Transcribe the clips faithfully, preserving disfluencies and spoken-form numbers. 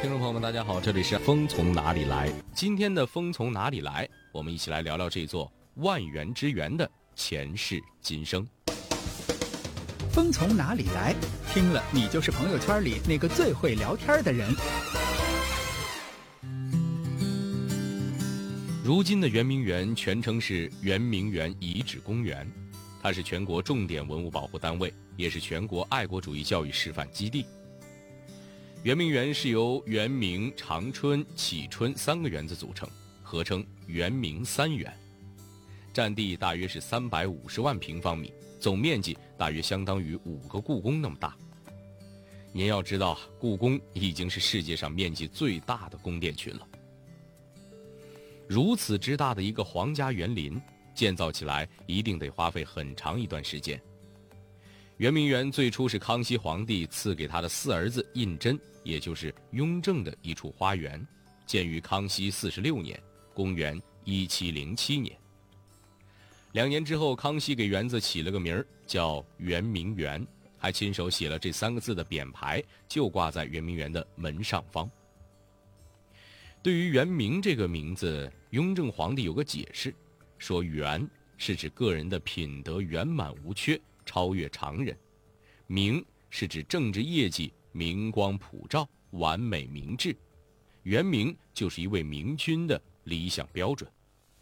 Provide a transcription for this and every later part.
听众朋友们大家好，这里是风从哪里来。今天的风从哪里来，我们一起来聊聊这座万园之园的前世今生。 风从哪里来，听了你就是朋友圈里那个最会聊天的人。 如今的圆明园全称是圆明园遗址公园，它是全国重点文物保护单位，也是全国爱国主义教育示范基地。圆明园是由圆明、长春、启春三个园子组成，合称圆明三园，占地大约是三百五十万平方米，总面积大约相当于五个故宫那么大。您要知道，故宫已经是世界上面积最大的宫殿群了。如此之大的一个皇家园林，建造起来一定得花费很长一段时间。圆明园最初是康熙皇帝赐给他的四儿子胤禛，也就是雍正的一处花园，建于康熙四十六年，公元一七零七年。两年之后，康熙给园子起了个名儿，叫圆明园，还亲手写了这三个字的匾牌，就挂在圆明园的门上方。对于圆明这个名字，雍正皇帝有个解释，说圆是指个人的品德圆满无缺，超越常人；明是指政治业绩明光普照，完美明智。圆明就是一位明君的理想标准。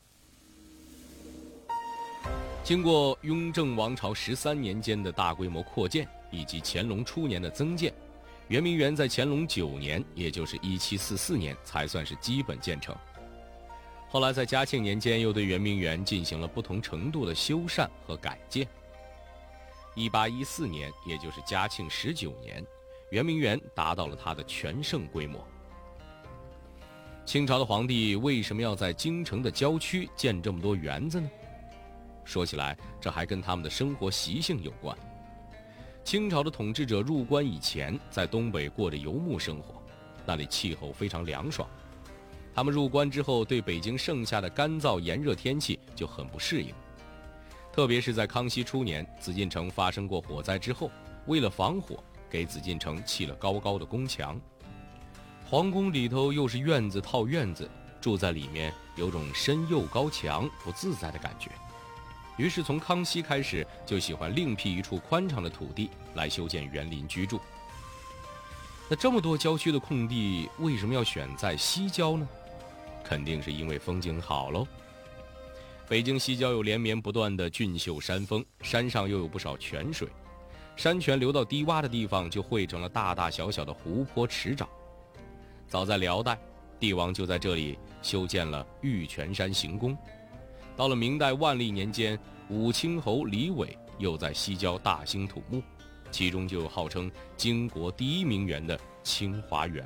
经过雍正王朝十三年间的大规模扩建，以及乾隆初年的增建，圆明园在乾隆九年，也就是一七四四年才算是基本建成。后来在嘉庆年间又对圆明园进行了不同程度的修缮和改建。一八一四年，也就是嘉庆十九年，圆明园达到了它的全盛规模。清朝的皇帝为什么要在京城的郊区建这么多园子呢？说起来，这还跟他们的生活习性有关。清朝的统治者入关以前，在东北过着游牧生活，那里气候非常凉爽。他们入关之后，对北京盛夏的干燥炎热天气就很不适应。特别是在康熙初年，紫禁城发生过火灾之后，为了防火，给紫禁城砌了高高的宫墙。皇宫里头又是院子套院子，住在里面有种深又高墙不自在的感觉。于是从康熙开始，就喜欢另辟一处宽敞的土地来修建园林居住。那这么多郊区的空地，为什么要选在西郊呢？肯定是因为风景好喽。北京西郊有连绵不断的俊秀山峰，山上又有不少泉水，山泉流到低洼的地方，就汇成了大大小小的湖泊池沼。早在辽代，帝王就在这里修建了玉泉山行宫。到了明代万历年间，武清侯李伟又在西郊大兴土木，其中就有号称经国第一名园的清华园。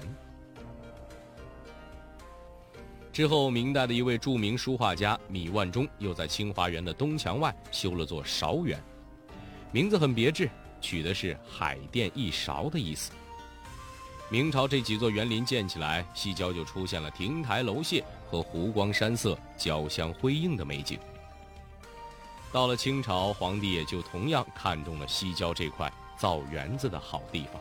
之后，明代的一位著名书画家米万中又在清华园的东墙外修了座韶园，名字很别致，取的是海淀一韶的意思。明朝这几座园林建起来，西郊就出现了亭台楼榭和湖光山色交相辉映的美景。到了清朝，皇帝也就同样看中了西郊这块造园子的好地方。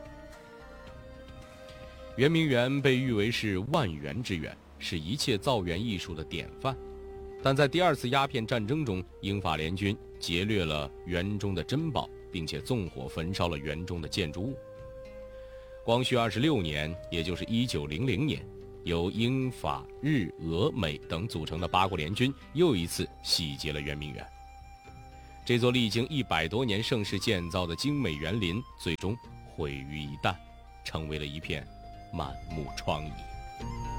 圆明园被誉为是万园之园，是一切造园艺术的典范。但在第二次鸦片战争中，英法联军劫掠了园中的珍宝，并且纵火焚烧了园中的建筑物。光绪二十六年，也就是一九零零年，由英法日俄美等组成的八国联军又一次洗劫了圆明园。这座历经一百多年盛世建造的精美园林，最终毁于一旦，成为了一片满目疮痍。